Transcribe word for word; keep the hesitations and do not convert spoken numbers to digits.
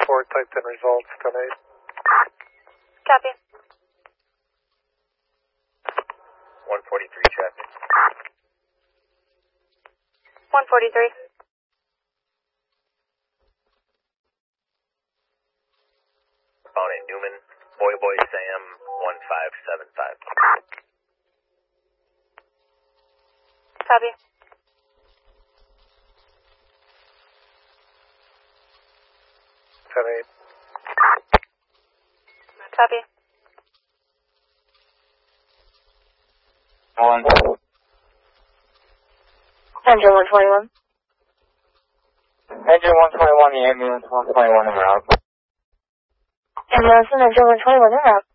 four, type ten results, ten eight. Copy. one forty-three traffic. one forty-three. Bounty Newman, Boy Boy Sam, one five seven five. Copy. ten eight. Copy. One. Engine one twenty-one. Engine one twenty-one, the ambulance one twenty-one en route. Ambulance and engine one twenty-one en route.